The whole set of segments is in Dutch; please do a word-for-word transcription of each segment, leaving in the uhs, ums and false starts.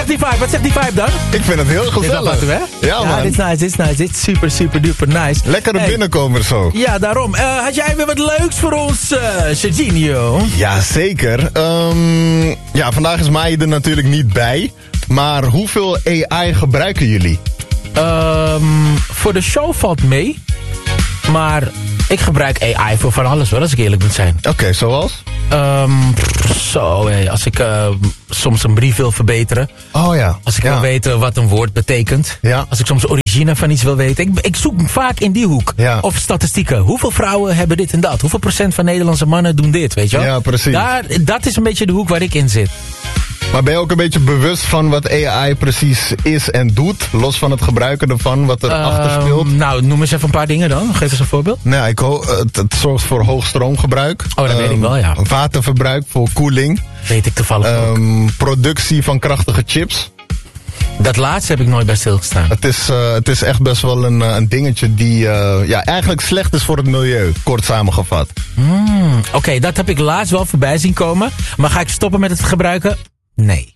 zegt die vibe? Wat zegt die vibe dan? Ik vind het heel gezellig. Dit is hè? Ja, man. Ja, dit is nice, dit is nice. Dit is super, super duper nice. Lekkere Hey. binnenkomer zo. Ja, daarom. Uh, had jij weer wat leuks voor ons, uh, Serginho? Ja, zeker. Um, ja, vandaag is Mai er natuurlijk niet bij. Maar hoeveel A I gebruiken jullie? Um, voor de show valt mee. Maar ik gebruik A I voor van alles hoor, als ik eerlijk moet zijn. Oké, okay, zoals? Um, pff, zo, hey, als ik uh, soms een brief wil verbeteren. Oh ja. Als ik ja. wil weten wat een woord betekent. Ja. Als ik soms de origine van iets wil weten. Ik, ik zoek vaak in die hoek. Ja. Of statistieken. Hoeveel vrouwen hebben dit en dat? Hoeveel procent van Nederlandse mannen doen dit, weet je wel? Ja, precies. Daar, dat is een beetje de hoek waar ik in zit. Maar ben je ook een beetje bewust van wat A I precies is en doet? Los van het gebruiken ervan, wat er Uh, achter speelt? Nou, noem eens even een paar dingen dan. Geef eens een voorbeeld. Nou, ik ho- het, het zorgt voor hoog stroomgebruik. Oh, dat weet ik wel, ja. Waterverbruik voor koeling. Weet ik toevallig ook. Um, productie van krachtige chips. Dat laatste heb ik nooit bij stilgestaan. Het is, uh, het is echt best wel een, een dingetje die uh, ja, eigenlijk slecht is voor het milieu. Kort samengevat. Mm, Oké, okay, dat heb ik laatst wel voorbij zien komen. Maar ga ik stoppen met het gebruiken? Nee.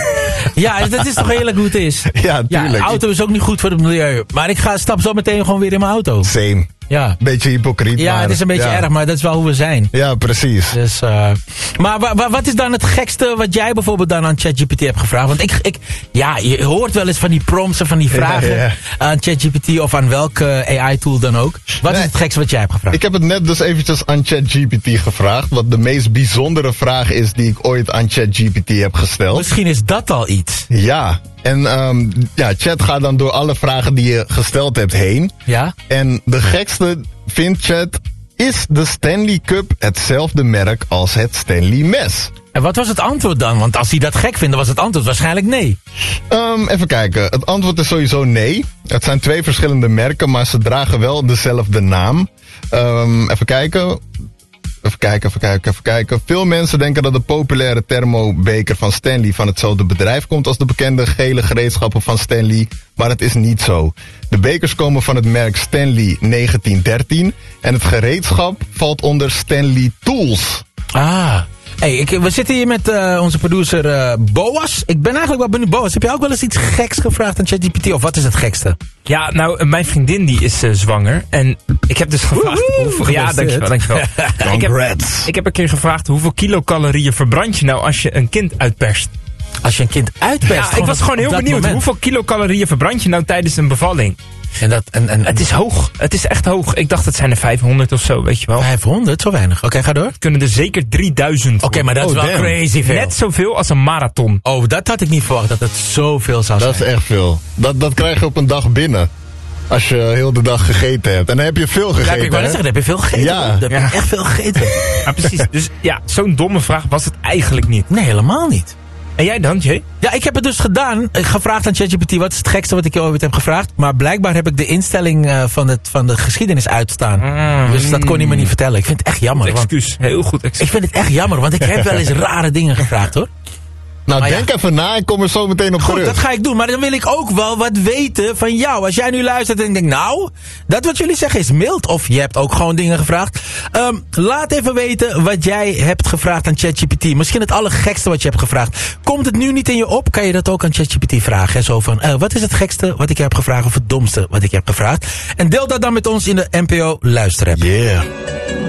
Ja, dat is toch eerlijk hoe het is. Ja, tuurlijk. Ja, auto is ook niet goed voor het milieu. Maar ik ga stap zo meteen gewoon weer in mijn auto. Same. Ja. Beetje hypocriet. Ja, maar, het is een beetje ja. erg, maar dat is wel hoe we zijn. Ja, precies. Dus, uh, maar wa- wa- wat is dan het gekste wat jij bijvoorbeeld dan aan ChatGPT hebt gevraagd? Want ik, ik, ja, je hoort wel eens van die prompts en van die vragen ja, ja. aan ChatGPT of aan welke A I-tool dan ook. Wat Nee. is het gekste wat jij hebt gevraagd? Ik heb het net dus eventjes aan ChatGPT gevraagd. Wat de meest bijzondere vraag is die ik ooit aan ChatGPT heb gesteld. Misschien is dat al iets. Ja. En um, ja, Chat gaat dan door alle vragen die je gesteld hebt heen. Ja? En de gekste vindt Chat: is de Stanley Cup hetzelfde merk als het Stanley mes? En wat was het antwoord dan? Want als hij dat gek vindt, dan was het antwoord waarschijnlijk nee. Um, even kijken. Het antwoord is sowieso nee. Het zijn twee verschillende merken, maar ze dragen wel dezelfde naam. Um, even kijken. Even kijken, even kijken, even kijken. Veel mensen denken dat de populaire thermobeker van Stanley van hetzelfde bedrijf komt als de bekende gele gereedschappen van Stanley. Maar het is niet zo. De bekers komen van het merk Stanley negentien dertien. En het gereedschap valt onder Stanley Tools. Ah. Hey, ik, we zitten hier met uh, onze producer uh, Boas. Ik ben eigenlijk wel benieuwd. Boas, heb je ook wel eens iets geks gevraagd aan ChatGPT? Of wat is het gekste? Ja, nou, mijn vriendin die is uh, zwanger. En ik heb dus gevraagd... Woehoe, hoeveel, ja, dankjewel, dankjewel. ik, heb, ik heb een keer gevraagd hoeveel kilocalorieën verbrand je nou als je een kind uitperst? Als je een kind uitperst? Ja, ik was gewoon heel benieuwd. Moment. Hoeveel kilocalorieën verbrand je nou tijdens een bevalling? En dat, en, en, Het is hoog. Het is echt hoog. Ik dacht het zijn er vijfhonderd of zo, weet je wel. vijfhonderd? Zo weinig. Oké, okay, ga door. Het kunnen er zeker drieduizend. Oké, okay, maar dat Oh, is wel damn. crazy veel. Net zoveel als een marathon. Oh, dat had ik niet verwacht, dat het zoveel zou zijn. Dat is echt veel. Dat, dat krijg je op een dag binnen. Als je heel de dag gegeten hebt. En dan heb je veel gegeten. Ja, ik wou net zeggen, dan heb je veel gegeten. Ja. Dan heb je Ja. echt veel gegeten. Ja, precies. Dus ja, zo'n domme vraag was het eigenlijk niet. Nee, helemaal niet. En jij dan, Jay? Ja, ik heb het dus gedaan. Ik gevraagd aan ChatGPT, wat is het gekste wat ik je ooit heb gevraagd? Maar blijkbaar heb ik de instelling uh, van, het, van de geschiedenis uitstaan. Mm. Dus dat kon hij me niet vertellen. Ik vind het echt jammer. Want, Excuus. Heel goed excuus. ik vind het echt jammer, want ik heb wel eens rare dingen gevraagd, hoor. Nou, Maar denk ja. even na en kom er zo meteen op Goed, terug. dat ga ik doen. Maar dan wil ik ook wel wat weten van jou. Als jij nu luistert en denkt, nou, dat wat jullie zeggen is mild. Of je hebt ook gewoon dingen gevraagd. Um, laat even weten wat jij hebt gevraagd aan ChatGPT. Misschien het allergekste wat je hebt gevraagd. Komt het nu niet in je op, kan je dat ook aan ChatGPT vragen. Hè? Zo van, uh, wat is het gekste wat ik je heb gevraagd? Of het domste wat ik je heb gevraagd? En deel dat dan met ons in de N P O Luisterapp. Yeah.